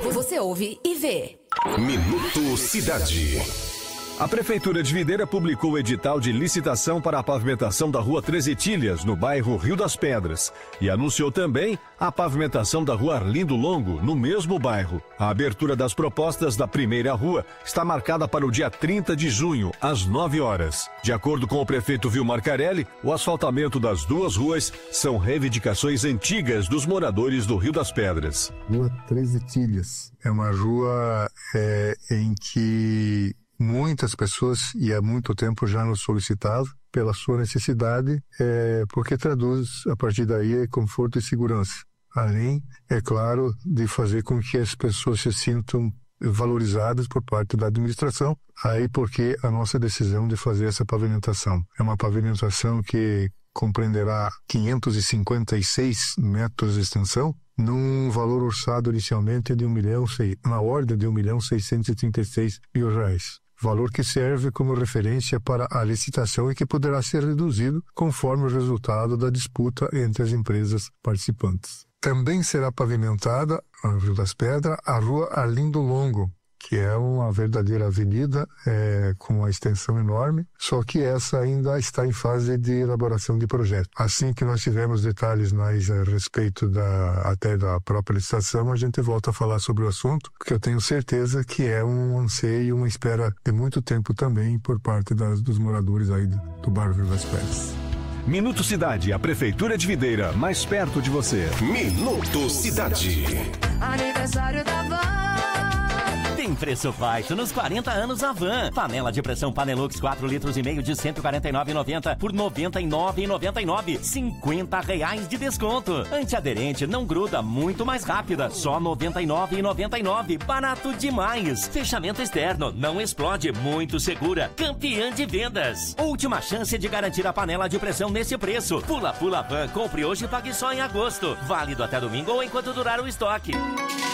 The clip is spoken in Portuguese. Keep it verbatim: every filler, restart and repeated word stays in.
Você ouve e vê. Minuto Cidade. A Prefeitura de Videira publicou o edital de licitação para a pavimentação da Rua Três Etilhas, no bairro Rio das Pedras, e anunciou também a pavimentação da Rua Arlindo Longo, no mesmo bairro. A abertura das propostas da primeira rua está marcada para o dia trinta de junho, às nove horas. De acordo com o prefeito Vilmar Carelli, o asfaltamento das duas ruas são reivindicações antigas dos moradores do Rio das Pedras. Rua Três Etilhas é uma rua é, em que muitas pessoas, e há muito tempo já nos solicitavam, pela sua necessidade, é, porque traduz, a partir daí, conforto e segurança. Além, é claro, de fazer com que as pessoas se sintam valorizadas por parte da administração, aí porque a nossa decisão de fazer essa pavimentação. É uma pavimentação que compreenderá quinhentos e cinquenta e seis metros de extensão, num valor orçado inicialmente de um milhão, na ordem de um milhão seiscentos e trinta e seis mil reais. Valor que serve como referência para a licitação e que poderá ser reduzido conforme o resultado da disputa entre as empresas participantes. Também será pavimentada, no Rio das Pedras, a Rua Arlindo Longo, que é uma verdadeira avenida é, com uma extensão enorme, só que essa ainda está em fase de elaboração de projeto. Assim que nós tivermos detalhes mais a respeito da, até da própria licitação, a gente volta a falar sobre o assunto, porque eu tenho certeza que é um anseio, uma espera de muito tempo também por parte das, dos moradores aí do, do bairro Rio das Pedras. Minuto Cidade, a Prefeitura de Videira, mais perto de você. Minuto Cidade. Aniversário da Van. Tem preço baixo nos quarenta anos Avan. Panela de pressão Panelux quatro litros e meio de cento e quarenta e nove reais e noventa centavos por noventa e nove reais e noventa e nove centavos. cinquenta reais de desconto. Antiaderente não gruda, muito mais rápida. Só noventa e nove reais e noventa e nove centavos. Barato demais. Fechamento externo, não explode, muito segura. Campeã de vendas. Última chance de garantir a panela de pressão nesse preço. Pula Pula Van, compre hoje e pague só em agosto. Válido até domingo ou enquanto durar o estoque.